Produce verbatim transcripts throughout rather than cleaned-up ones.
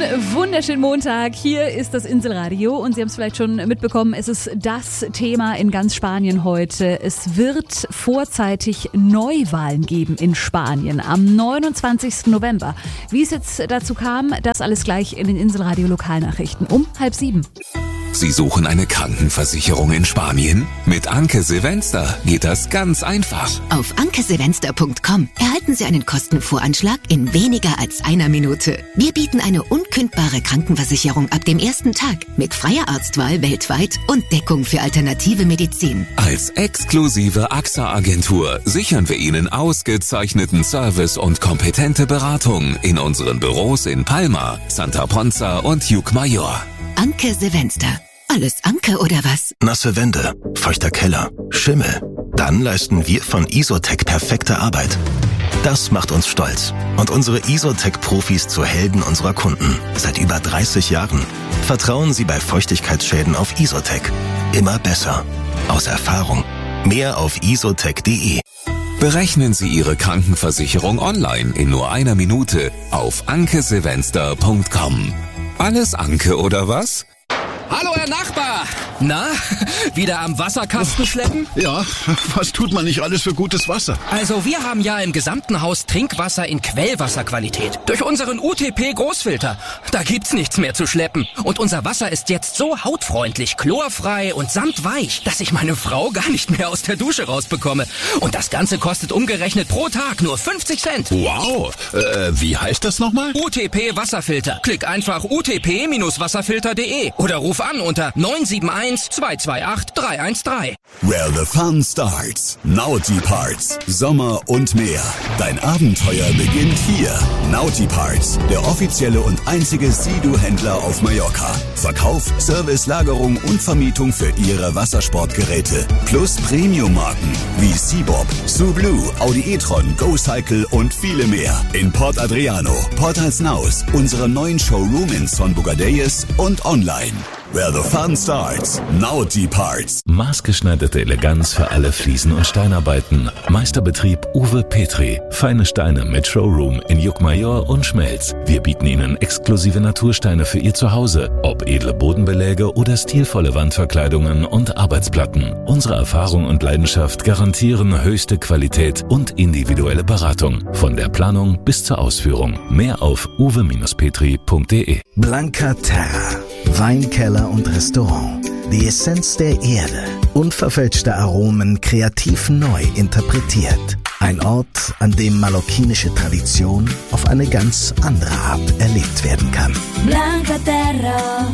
wunderschönen Montag. Hier ist das Inselradio und Sie haben es vielleicht schon mitbekommen, es ist das Thema in ganz Spanien heute. Es wird vorzeitig Neuwahlen geben in Spanien am neunundzwanzigsten November. Wie es jetzt dazu kam, das alles gleich in den Inselradio Lokalnachrichten um halb sieben. Sie suchen eine Krankenversicherung in Spanien? Mit Anke Silvester geht das ganz einfach. Auf anke silvester punkt com erhalten Sie einen Kostenvoranschlag in weniger als einer Minute. Wir bieten eine unkündbare Krankenversicherung ab dem ersten Tag mit freier Arztwahl weltweit und Deckung für alternative Medizin. Als exklusive A X A-Agentur sichern wir Ihnen ausgezeichneten Service und kompetente Beratung in unseren Büros in Palma, Santa Ponza und Llucmajor. Anke Silvester. Alles Anke oder was? Nasse Wände, feuchter Keller, Schimmel. Dann leisten wir von Isotec perfekte Arbeit. Das macht uns stolz und unsere Isotec-Profis zu Helden unserer Kunden. Seit über dreißig Jahren. Vertrauen Sie bei Feuchtigkeitsschäden auf Isotec. Immer besser. Aus Erfahrung. Mehr auf isotec punkt de. Berechnen Sie Ihre Krankenversicherung online in nur einer Minute auf anke silvester punkt com. Alles Anke oder was? Hallo, Herr Nachbar! Na, wieder am Wasserkasten schleppen? Ja, was tut man nicht alles für gutes Wasser? Also wir haben ja im gesamten Haus Trinkwasser in Quellwasserqualität. Durch unseren U T P-Großfilter. Da gibt's nichts mehr zu schleppen. Und unser Wasser ist jetzt so hautfreundlich, chlorfrei und samtweich, dass ich meine Frau gar nicht mehr aus der Dusche rausbekomme. Und das Ganze kostet umgerechnet pro Tag nur fünfzig Cent. Wow, äh, wie heißt das nochmal? U T P-Wasserfilter. Klick einfach u t p Bindestrich wasserfilter punkt de oder ruf an unter neun sieben eins, zwei zwei acht, drei eins drei. Where the fun starts. Naughty Parts. Sommer und mehr. Dein Abenteuer beginnt hier. Naughty Parts, der offizielle und einzige Sea-Doo-Händler auf Mallorca. Verkauf, Service, Lagerung und Vermietung für Ihre Wassersportgeräte. Plus Premium-Marken wie Seabob, Sublue, Audi e-tron, GoCycle und viele mehr. In Port Adriano, Port Alsnaus, unserem neuen Showroom in Son Bugadeyes und online. Where the fun starts. Naughty Parts. Maßgeschneiderte Eleganz für alle Fliesen- und Steinarbeiten. Meisterbetrieb Uwe Petri. Feine Steine mit Showroom in Llucmajor und Schmelz. Wir bieten Ihnen exklusive Natursteine für Ihr Zuhause. Ob edle Bodenbeläge oder stilvolle Wandverkleidungen und Arbeitsplatten. Unsere Erfahrung und Leidenschaft garantieren höchste Qualität und individuelle Beratung. Von der Planung bis zur Ausführung. Mehr auf uwe petri punkt de. Blanca Terra. Weinkeller und Restaurant. Die Essenz der Erde. Unverfälschte Aromen kreativ neu interpretiert. Ein Ort, an dem mallorquinische Tradition auf eine ganz andere Art erlebt werden kann. Blanca Terra.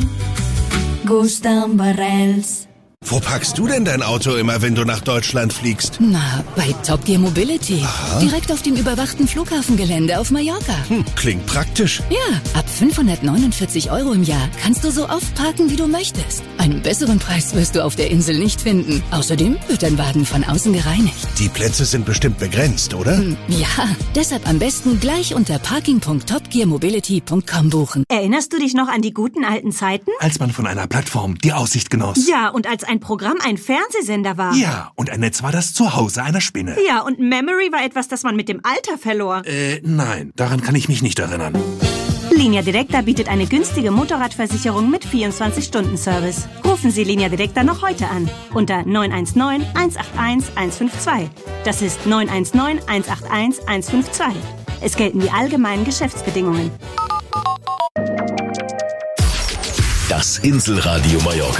Gustan Barrels. Wo parkst du denn dein Auto immer, wenn du nach Deutschland fliegst? Na, bei Top Gear Mobility. Aha. Direkt auf dem überwachten Flughafengelände auf Mallorca. Hm, klingt praktisch. Ja, ab fünfhundertneunundvierzig Euro im Jahr kannst du so oft parken, wie du möchtest. Einen besseren Preis wirst du auf der Insel nicht finden. Außerdem wird dein Wagen von außen gereinigt. Die Plätze sind bestimmt begrenzt, oder? Hm, ja, deshalb am besten gleich unter parking punkt top gear mobility punkt com buchen. Erinnerst du dich noch an die guten alten Zeiten? Als man von einer Plattform die Aussicht genoss. Ja, und als ein Programm ein Fernsehsender war. Ja, und ein Netz war das Zuhause einer Spinne. Ja, und Memory war etwas, das man mit dem Alter verlor. Äh, nein, daran kann ich mich nicht erinnern. Linea Directa bietet eine günstige Motorradversicherung mit vierundzwanzig Stunden Service. Rufen Sie Linea Directa noch heute an. Unter neun eins neun, eins acht eins, eins fünf zwei. Das ist neun eins neun, eins acht eins, eins fünf zwei. Es gelten die allgemeinen Geschäftsbedingungen. Das Inselradio Mallorca.